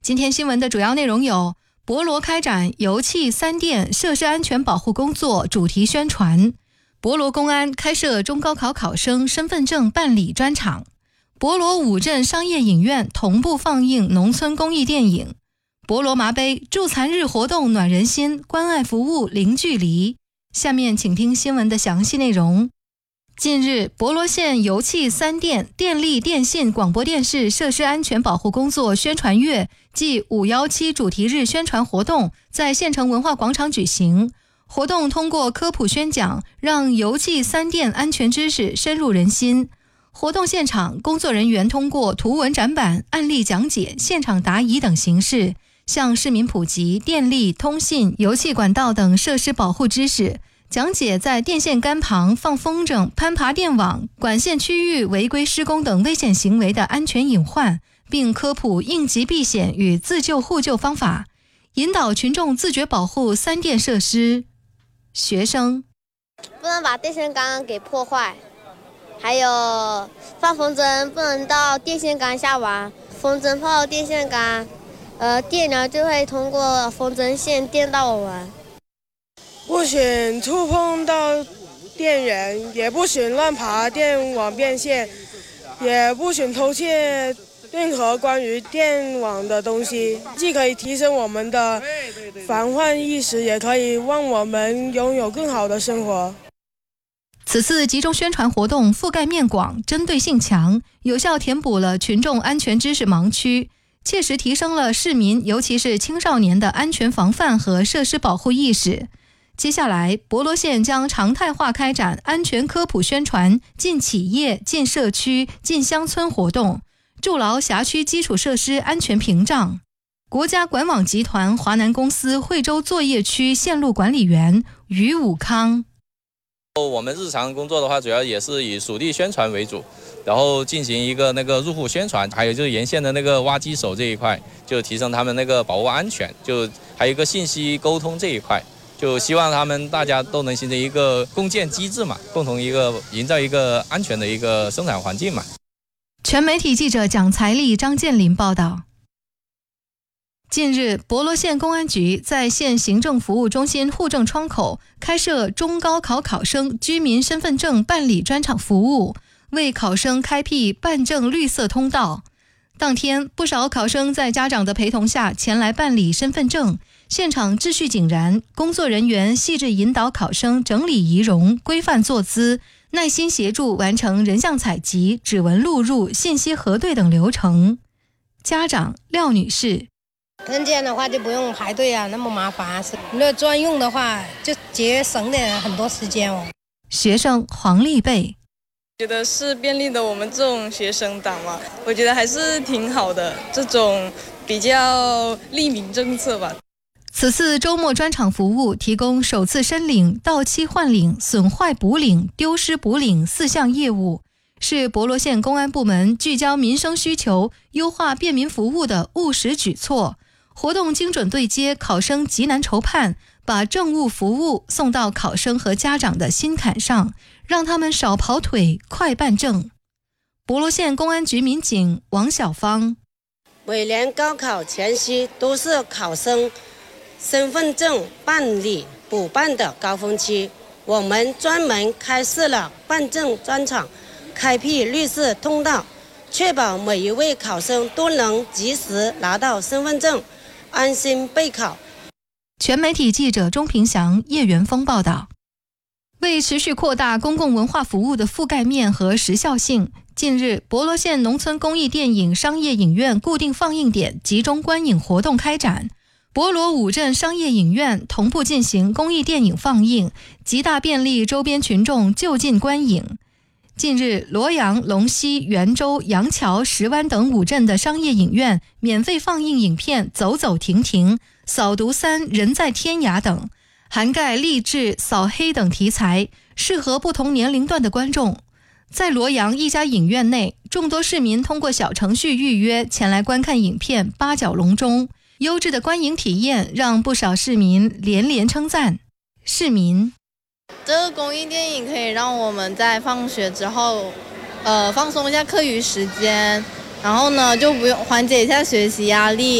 今天新闻的主要内容有：博罗开展油气三电设施安全保护工作主题宣传；博罗公安开设中高考考生身份证办理专场；博罗五镇商业影院同步放映农村公益电影；博罗麻杯助残日活动暖人心，关爱服务零距离。下面请听新闻的详细内容。近日，博罗县油气三电电力电信广播电视设施安全保护工作宣传月暨517主题日宣传活动在县城文化广场举行。活动通过科普宣讲，让油气三电安全知识深入人心。活动现场，工作人员通过图文展板、案例讲解、现场答疑等形式，向市民普及电力、通信、油气管道等设施保护知识，讲解在电线杆旁放风筝、攀爬电网、管线区域违规施工等危险行为的安全隐患，并科普应急避险与自救互救方法，引导群众自觉保护三电设施。学生不能把电线杆给破坏，还有放风筝不能到电线杆下玩，风筝放到电线杆，电呢就会通过风筝线电到我们。 不许触碰到电源，也不许乱爬电网变线，也不许偷窃任何关于电网的东西，既可以提升我们的防范意识，也可以让我们拥有更好的生活。 此次集中宣传活动覆盖面广，针对性强，有效填补了群众安全知识盲区，切实提升了市民尤其是青少年的安全防范和设施保护意识。接下来，博罗县将常态化开展安全科普宣传、进企业、进社区、进乡村活动，筑牢辖区基础设施安全屏障。国家管网集团华南公司惠州作业区线路管理员于武康。 我们日常工作的话，主要也是以属地宣传为主，然后进行一个入户宣传，还有就是沿线的挖机手这一块，就提升他们保护安全，就还有一个信息沟通这一块。就希望他们大家都能形成一个共建机制嘛，共同营造一个安全的一个生产环境嘛。 全媒体记者蒋才丽、张建林报道。近日，博罗县公安局在县行政服务中心户政窗口开设中高考考生居民身份证办理专场服务，为考生开辟办证绿色通道。当天，不少考生在家长的陪同下前来办理身份证，现场秩序井然，工作人员细致引导考生整理仪容、规范坐姿，耐心协助完成人像采集、指纹录入、信息核对等流程。家长廖女士： 证件的话就不用排队啊，那么麻烦，那专用的话就节省了很多时间哦。 学生黄丽贝： 觉得是便利的我们这种学生党嘛，我觉得还是挺好的，这种比较利民政策吧。 此次周末专场服务提供首次申领、到期换领、损坏补领、丢失补领4项业务，是博罗县公安部门聚焦民生需求、优化便民服务的务实举措。活动精准对接考生急难愁盼，把政务服务送到考生和家长的心坎上，让他们少跑腿，快办证。博罗县公安局民警王小芳： 每年高考前夕都是考生身份证办理补办的高峰期，我们专门开设了办证专场，开辟绿色通道，确保每一位考生都能及时拿到身份证，安心备考。 全媒体记者钟平祥、叶元峰报道。为持续扩大公共文化服务的覆盖面和时效性，近日，博罗县农村公益电影商业影院固定放映点集中观影活动开展，博罗五镇商业影院同步进行公益电影放映，极大便利周边群众就近观影。近日，罗阳、龙溪、元州、杨桥、石湾等5镇的商业影院免费放映影片《走走停停》、扫毒3、人在天涯等，涵盖励志、扫黑等题材，适合不同年龄段的观众。在罗阳一家影院内，众多市民通过小程序预约前来观看影片《八角笼中》，优质的观影体验让不少市民连连称赞。市民： 这个公益电影可以让我们在放学之后，放松一下课余时间，然后呢就不用缓解一下学习压力。